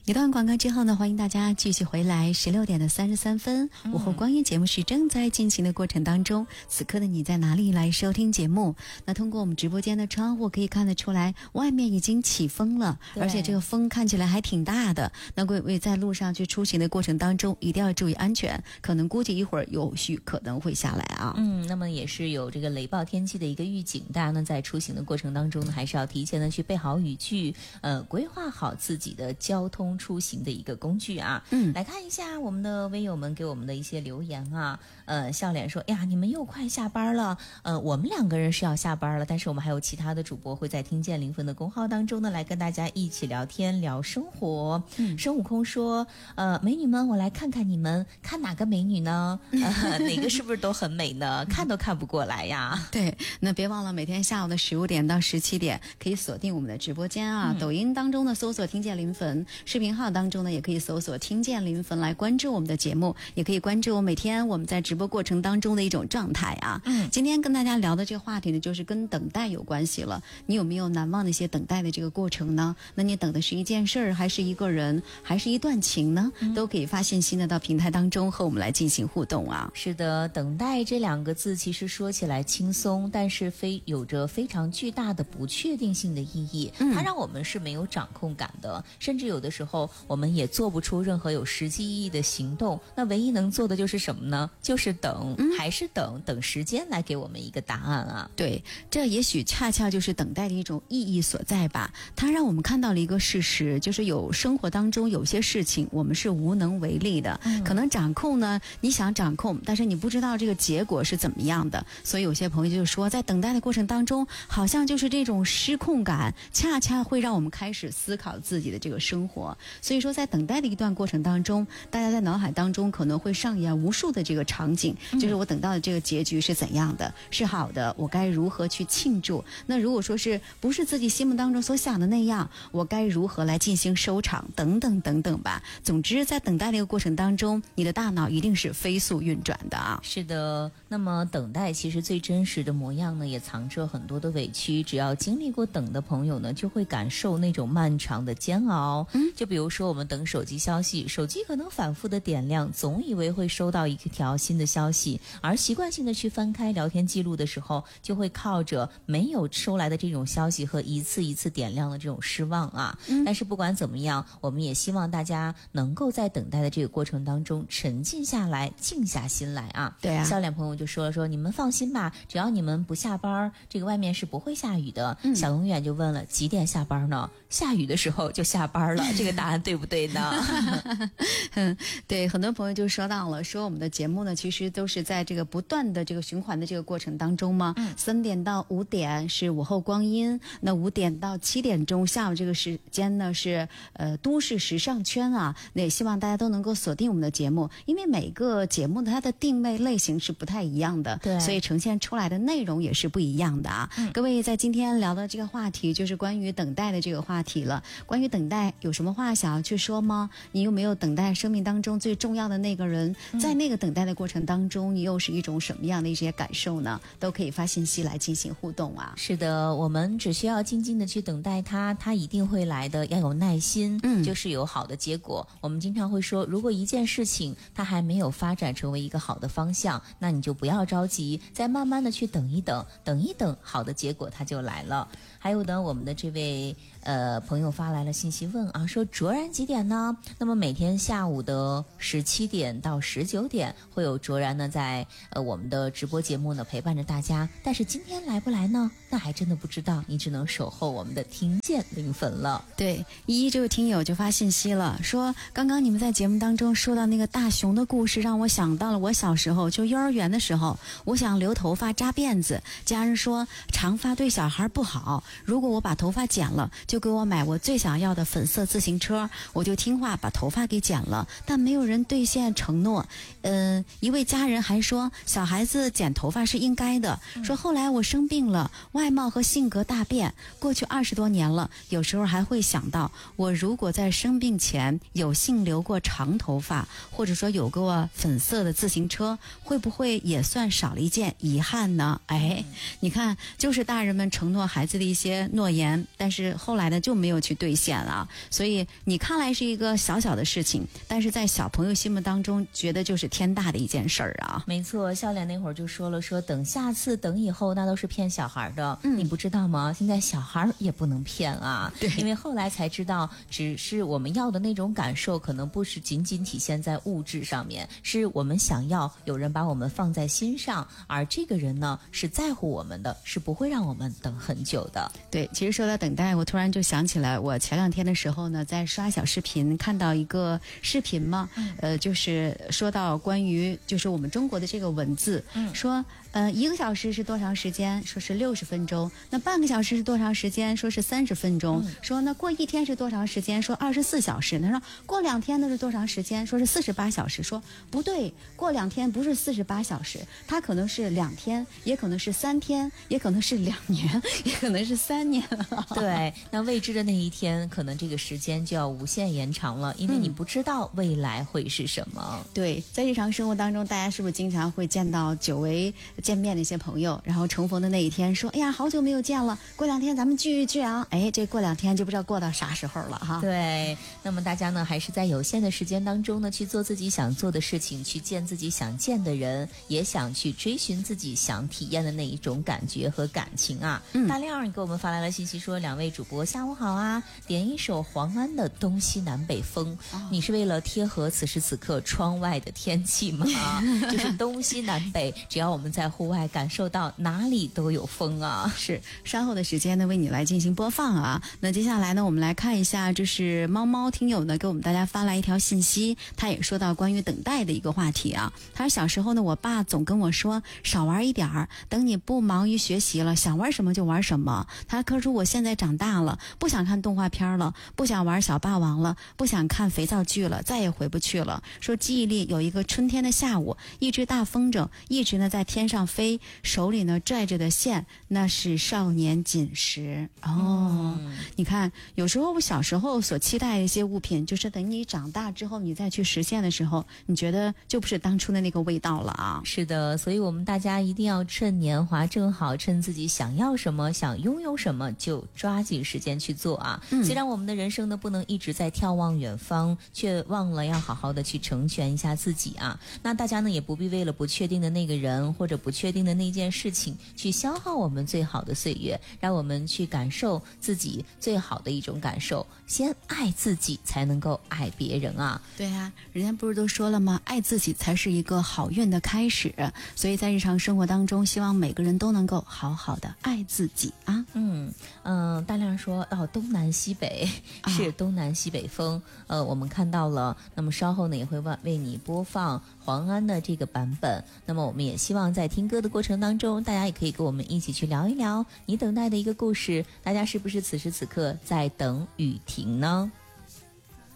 一段广告之后呢，欢迎大家继续回来。16:33，午后光阴节目是正在进行的过程当中。此刻的你在哪里来收听节目？那通过我们直播间的窗户可以看得出来，外面已经起风了，而且这个风看起来还挺大的。那各位在路上去出行的过程当中，一定要注意安全，可能估计一会儿有雨可能会下来啊。 那么也是有这个雷暴天气的一个预警，大家呢在出行的过程当中呢，还是要提前的去备好雨具，规划好自己的交通出行的一个工具啊。来看一下我们的微友们给我们的一些留言啊。笑脸说呀，你们又快下班了。我们2个人是要下班了，但是我们还有其他的主播会在听见灵魂的公号当中呢，来跟大家一起聊天聊生活。孙悟空说美女们，我来看看你们，看哪个美女呢？哪个是不是都很美呢？看都看不过来呀。 对，那别忘了每天下午的15点到17点可以锁定我们的直播间啊。抖音当中呢搜索听见灵魂，视频号当中呢也可以搜索听见灵魂来关注我们的节目，也可以关注每天我们在直播过程当中的一种状态啊。今天跟大家聊的这个话题呢，就是跟等待有关系了。你有没有难忘的一些等待的这个过程呢？那你等的是一件事儿，还是一个人，还是一段情呢？都可以发信息呢到平台当中和我们来进行互动啊。 是的，等待这2个字其实说起来轻松，但是有着非常巨大的不确定性的意义。它让我们是没有掌控感的，甚至有的时候我们也做不出任何有实际意义的行动。那唯一能做的就是什么呢？就是等，还是等时间来给我们一个答案啊。 对，这也许恰恰就是等待的一种意义所在吧。它让我们看到了一个事实，就是生活当中有些事情我们是无能为力的。可能掌控呢，你想掌控，但是你不知道这个结果是怎么样的。所以有些朋友就说，在等待的过程当中，好像就是这种失控感，恰恰会让我们开始思考自己的这个生活。所以说在等待的一段过程当中，大家在脑海当中可能会上演无数的这个场景，就是我等到的这个结局是怎样的，是好的，我该如何去庆祝？那如果说是不是自己心目当中所想的那样，我该如何来进行收场？等等等等吧。总之在等待的一个过程当中，你的大脑一定是飞速运转的啊。 是的，那么等待其实最真实的模样呢，也藏着很多的委屈。只要经历过等的朋友呢，就会感受那种漫长的煎熬。就比如说我们等手机消息，手机可能反复的点亮，总以为会收到一条新的消息，而习惯性的去翻开聊天记录的时候，就会靠着没有收来的这种消息和一次一次点亮的这种失望啊。但是不管怎么样，我们也希望大家能够在等待的这个过程当中沉浸下来，静下心来啊。 对啊， 笑脸朋友就说你们放心吧，只要你们不下班，这个外面是不会下雨的。小永远就问了，几点下班呢？下雨的时候就下班了。这个答案对不对呢？ 对，很多朋友就说到了，说我们的节目呢其实都是在这个不断的这个循环的这个过程当中嘛。3点到5点是午后光阴，那5点到7点钟下午这个时间呢是都市时尚圈啊。那也希望大家都能够锁定我们的节目，因为每个节目它的定位类型是不太一样的， 对， 所以呈现出来的内容也是不一样的啊。各位在今天聊的这个话题就是关于等待的这个话题了。关于等待有什么话想要去说吗？你有没有等待生命当中最重要的那个人？在那个等待的过程当中，你又是一种什么样的一些感受呢？都可以发信息来进行互动啊。 是的，我们只需要静静的去等待它一定会来的，要有耐心，就是有好的结果。我们经常会说，如果一件事情它还没有发展成为一个好的方向，那你就不要着急，再慢慢的去等一等，等一等，好的结果它就来了。还有呢，我们的这位朋友发来了信息问啊，说卓然几点呢？那么每天下午的17点到19点会有卓然呢在我们的直播节目呢陪伴着大家，但是今天来不来呢？那还真的不知道，你只能守候我们的听见灵魂了。 对，依依这位听友就发信息了，说刚刚你们在节目当中说到那个大熊的故事，让我想到了我小时候，就幼儿园的时候，我想留头发扎辫子，家人说长发对小孩不好，如果我把头发剪了，就给我买我最想要的粉色自行车，我就听话把头发给剪了，但没有人兑现承诺。一位家人还说小孩子剪头发是应该的，说后来我生病了，外貌和性格大变，过去20多年了，有时候还会想到，我如果在生病前有幸留过长头发，或者说有过粉色的自行车，会不会也算少了一件遗憾呢？哎，你看，就是大人们承诺孩子的一些诺言，但是后来来的就没有去兑现了。所以你看来是一个小小的事情，但是在小朋友心目当中觉得就是天大的一件事儿啊。 没错，笑脸那会儿就说了，说等下次等以后那都是骗小孩的。你不知道吗？现在小孩也不能骗啊。对，因为后来才知道，只是我们要的那种感受可能不是仅仅体现在物质上面，是我们想要有人把我们放在心上，而这个人呢是在乎我们的，是不会让我们等很久的。 对，其实说到等待，我突然就想起来，我前2天的时候呢，在刷小视频，看到一个视频嘛，就是说到关于就是我们中国的这个文字，说1个小时是多长时间？说是60分钟。那半个小时是多长时间？说是30分钟。说那过1天是多长时间？说24小时。他说过2天那是多长时间？说是48小时。说不对，过2天不是48小时，它可能是2天，也可能是3天，也可能是2年，也可能是3年了。 对，那未知的那一天，可能这个时间就要无限延长了，因为你不知道未来会是什么。 对，在日常生活当中，大家是不是经常会见到久违见面的一些朋友，然后重逢的那一天说，哎呀，好久没有见了，过2天咱们聚一聚啊。哎，这过2天就不知道过到啥时候了哈。 对，那么大家呢，还是在有限的时间当中呢，去做自己想做的事情，去见自己想见的人，也想去追寻自己想体验的那一种感觉和感情啊。大亮给我们发来了信息说，2位主播下午好啊，点一首黄安的东西南北风。你是为了贴合此时此刻窗外的天气吗？就是东西南北，只要我们在户外感受到哪里都有风啊。 是，稍后的时间呢为你来进行播放啊。那接下来呢我们来看一下，就是猫猫听友呢给我们大家发来一条信息，他也说到关于等待的一个话题啊。他说小时候呢我爸总跟我说少玩一点儿，等你不忙于学习了，想玩什么就玩什么。他可是我现在长大了，不想看动画片了，不想玩小霸王了，不想看肥皂剧了，再也回不去了。说记忆里有一个春天的下午，一只大风筝一直呢在天上飞，手里呢拽着的线，那是少年锦时。你看有时候我小时候所期待的一些物品，就是等你长大之后你再去实现的时候，你觉得就不是当初的那个味道了啊。 是的，所以我们大家一定要趁年华正好，趁自己想要什么想拥有什么就抓紧时间去做啊。虽然我们的人生呢不能一直在眺望远方，却忘了要好好的去成全一下自己啊。那大家呢也不必为了不确定的那个人或者不确定的那件事情去消耗我们最好的岁月，让我们去感受自己最好的一种感受。先爱自己才能够爱别人啊。 对啊，人家不是都说了吗？爱自己才是一个好运的开始。所以在日常生活当中，希望每个人都能够好好的爱自己啊。 大亮说东南西北是东南西北风，我们看到了，那么稍后呢也会为你播放黄安的这个版本。那么我们也希望在听歌的过程当中，大家也可以跟我们一起去聊一聊你等待的一个故事，大家是不是此时此刻在等雨停呢？